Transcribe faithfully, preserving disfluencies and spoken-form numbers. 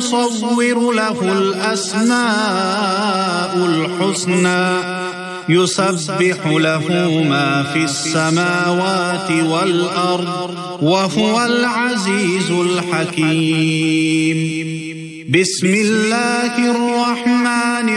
يصور له الأسماء الحسنى يسبح له ما في السماوات والأرض وهو العزيز الحكيم. بسم الله الرحمن